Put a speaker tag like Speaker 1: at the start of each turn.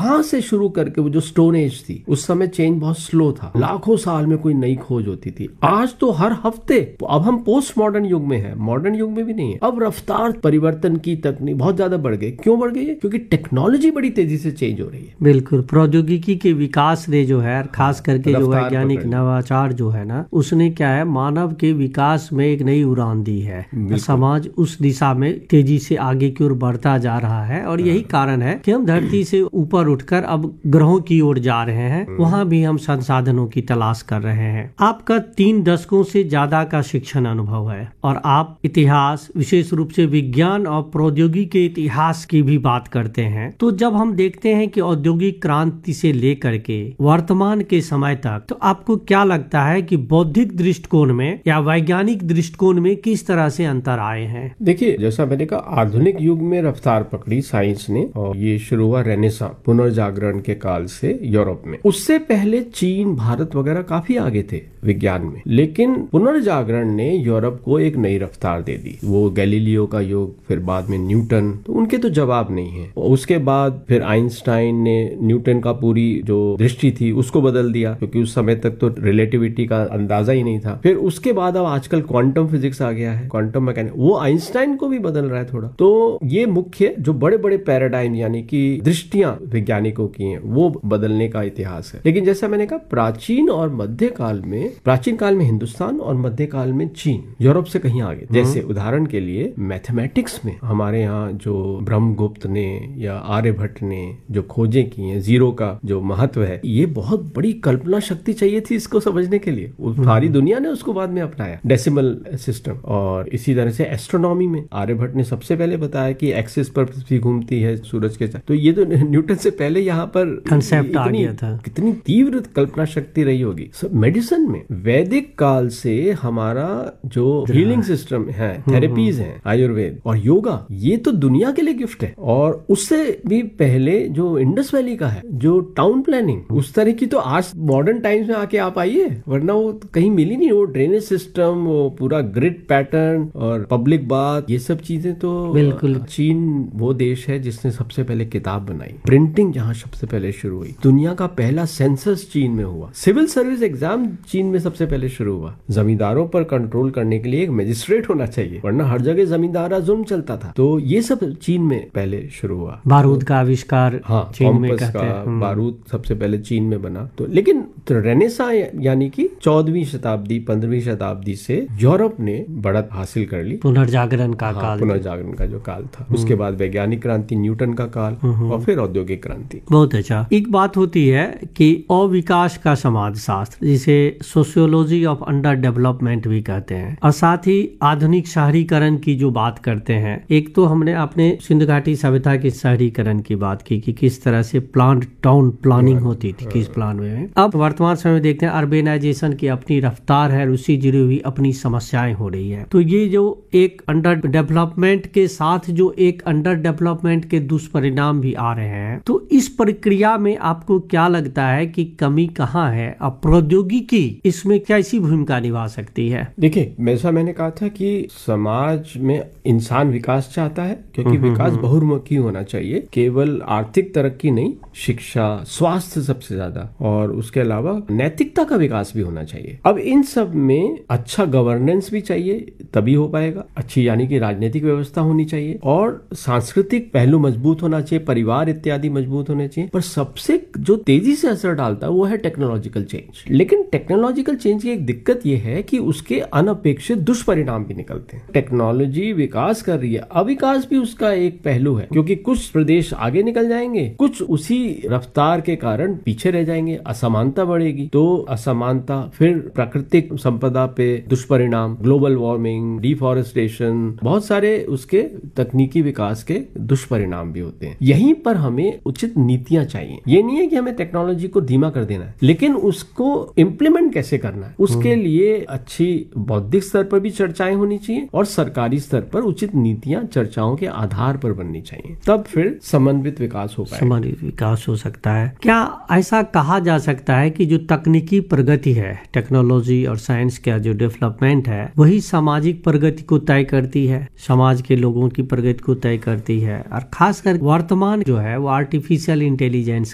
Speaker 1: वहां से शुरू करके वो जो स्टोन एज थी, उस समय चेंज बहुत स्लो था, लाखों साल में कोई नई खोज होती थी। आज तो हर हफ्ते, अब हम पोस्ट मॉडर्न युग में है, मॉडर्न युग में भी नहीं है। अब रफ्तार परिवर्तन की तकनीक बहुत ज्यादा बढ़ गई। क्यों बढ़ गई है? क्योंकि टेक्नोलॉजी बड़ी तेजी से चेंज हो रही है।
Speaker 2: बिल्कुल, प्रौद्योगिकी के विकास ने जो है, खास करके जो वैज्ञानिक नवाचार जो है ना, उसने क्या है, मानव के विकास में एक नई उड़ान दी है। समाज उस दिशा में तेजी से आगे की ओर बढ़ता जा रहा है और यही कारण है कि हम धरती से ऊपर उठकर अब ग्रहों की ओर जा रहे हैं। वहां भी हम संसाधनों की तलाश कर रहे हैं। आपका 3 दशकों से ज्यादा का शिक्षण अनुभव है और आप इतिहास, विशेष रूप से विज्ञान और प्रौद्योगिकी के इतिहास की भी बात करते हैं। तो जब हम देखते हैं कि औद्योगिक क्रांति से लेकर के वर्तमान के समय तक, तो आपको क्या लगता है कि बौद्धिक दृष्टिकोण में या वैज्ञानिक दृष्टिकोण में किस तरह से अंतर आए हैं?
Speaker 1: देखिए, जैसा मैंने कहा, आधुनिक युग में रफ्तार पकड़ी साइंस ने और ये शुरू हुआ रेनेसां, पुनर्जागरण के काल से यूरोप में। उससे पहले चीन, भारत वगैरह काफी आगे थे विज्ञान में, लेकिन पुनर्जागरण ने यूरोप को एक नई रफ्तार दे दी। वो गैलीलियो का युग, फिर बाद में न्यूटन, तो उनके तो जवाब नहीं है। उसके बाद फिर आइंस्टाइन ने न्यूटन का पूरी जो दृष्टि थी उसको बदल दिया, क्योंकि उस समय तक तो रिलेटिविटी का अंदाजा ही नहीं था। फिर उसके बाद अब आजकल क्वांटम फिजिक्स आ गया है, क्वांटम मैकेनिक्स, वो आइंस्टाइन को भी बदल रहा है थोड़ा। तो ये मुख्य जो बड़े बड़े पैराडाइम यानी कि दृष्टियां वैज्ञानिकों की हैं, वो बदलने का इतिहास है। लेकिन जैसा मैंने कहा, प्राचीन और मध्यकाल में, प्राचीन काल में हिंदुस्तान और मध्यकाल में चीन यूरोप से कहीं आगे। जैसे उदाहरण के लिए मैथमेटिक्स में हमारे यहाँ जो ब्रह्मगुप्त ने या आर्यभट्ट ने जो खोजें की हैं, जीरो का जो महत्व है, ये बहुत बड़ी कल्पना शक्ति चाहिए थी इसको समझने के लिए। सारी दुनिया ने उसको बाद में अपनाया, डेसिमल सिस्टम। और इसी तरह से एस्ट्रोनॉमी में आर्यभट्ट ने सबसे पहले बताया कि एक्सिस पर पृथ्वी घूमती है सूरज के साथ। तो ये तो न्यूटन से पहले यहाँ पर
Speaker 2: कंसेप्ट आ गया था।
Speaker 1: कितनी तीव्र कल्पना शक्ति रही होगी। मेडिसिन में वैदिक काल से हमारा जो हीलिंग सिस्टम है, थेरेपीज हैं, आयुर्वेद और योगा, ये तो दुनिया के लिए गिफ्ट है। और उससे भी पहले जो इंडस वैली का है, जो टाउन प्लानिंग, उस तरह की तो आज मॉडर्न टाइम्स में आके आप आइए, वरना वो कहीं मिली नहीं। वो ड्रेनेज सिस्टम, वो पूरा ग्रिड पैटर्न और पब्लिक बाथ, ये सब चीजें तो
Speaker 2: बिल्कुल।
Speaker 1: चीन वो देश है जिसने सबसे पहले किताब बनाई, प्रिंटिंग जहाँ सबसे पहले शुरू हुई, दुनिया का पहला सेंसस चीन में हुआ, सिविल सर्विस एग्जाम चीन में सबसे पहले शुरू हुआ। जमींदारों पर कंट्रोल करने के लिए एक मजिस्ट्रेट होना चाहिए, वरना हर जगह जमींदारा जुल्म चलता था। तो ये सब चीन में पहले शुरू हुआ।
Speaker 2: बारूद का आविष्कार,
Speaker 1: हाँ,
Speaker 2: चीन में
Speaker 1: कहते हैं। बारूद सबसे पहले चीन में बना। तो लेकिन रेनेसां यानी कि 14वीं शताब्दी 15वीं शताब्दी से यूरोप ने बढ़त हासिल कर ली।
Speaker 2: पुनर्जागरण का काल,
Speaker 1: पुनर्जागरण का जो काल था, उसके बाद वैज्ञानिक क्रांति, न्यूटन का काल, और फिर औद्योगिक क्रांति।
Speaker 2: बहुत अच्छा। एक बात होती है कि अविकास का समाज शास्त्र, जिसे सोशियोलॉजी ऑफ अंडर डेवलपमेंट भी कहते हैं, और साथ ही आधुनिक शहरीकरण की जो बात करते हैं। एक तो हमने अपने सिंधु घाटी सभ्यता के शहरीकरण की बात की कि किस तरह से प्लांट टाउन प्लानिंग होती थी, किस प्लान में। अब वर्तमान समय में देखते हैं अर्बेनाइजेशन की अपनी रफ्तार है, उसी जुड़ी हुई अपनी समस्याएं हो रही है। तो ये जो एक अंडर डेवलपमेंट के साथ जो एक अंडर डेवलपमेंट के दुष्परिणाम भी आ रहे हैं, तो इस प्रक्रिया में आपको क्या लगता है कि कमी कहाँ है? अब प्रौद्योगिकी इसमें कैसी भूमिका निभा सकती है?
Speaker 1: देखिए, जैसा मैंने कहा था कि समाज में इंसान विकास चाहता है, क्योंकि विकास बहुमुखी होना चाहिए, केवल आर्थिक तरक्की नहीं, शिक्षा, स्वास्थ्य सबसे ज्यादा, और उसके अलावा नैतिकता का विकास भी होना चाहिए। अब इन सब में अच्छा गवर्नेंस भी चाहिए, तभी हो पाएगा। अच्छी यानी कि राजनीतिक व्यवस्था होनी चाहिए, और सांस्कृतिक पहलू मजबूत होना चाहिए, परिवार इत्यादि मजबूत होने चाहिए। पर सबसे जो तेजी से असर डालता है वो है टेक्नोलॉजिकल चेंज। लेकिन टेक्नोलॉजिकल चेंज की एक दिक्कत ये है कि उसके अनपेक्षित दुष्परिणाम भी निकलते हैं। टेक्नोलॉजी विकास कर रही है, अविकास भी उसका एक पहलू है, क्योंकि कुछ प्रदेश आगे निकल जाएंगे, कुछ उसी रफ्तार के कारण पीछे रह जाएंगे, असमानता बढ़ेगी। तो असमानता, फिर प्राकृतिक संपदा पे दुष्परिणाम, ग्लोबल वार्मिंग, डिफॉरेस्टेशन, बहुत सारे उसके तकनीकी विकास के दुष्परिणाम भी होते हैं। यहीं पर हमें उचित नीतियां चाहिए। ये नहीं है कि हमें टेक्नोलॉजी को धीमा कर देना है, लेकिन उसको इम्प्लीमेंट कैसे करना है, उसके लिए अच्छी बौद्धिक स्तर पर भी चर्चाएं होनी चाहिए, और सरकारी स्तर पर उचित नीतियां चर्चाओं के आधार पर बननी चाहिए। तब फिर समन्वित विकास हो पाएगा।
Speaker 2: समन्वित विकास हो सकता है। क्या ऐसा कहा जा सकता है कि जो तकनीकी प्रगति है, टेक्नोलॉजी और साइंस का जो डेवलपमेंट है, वही सामाजिक प्रगति को तय करती है, समाज के लोगों की प्रगति को तय करती है? और खासकर वर्तमान जो है वो आर्टिफिशियल इंटेलिजेंस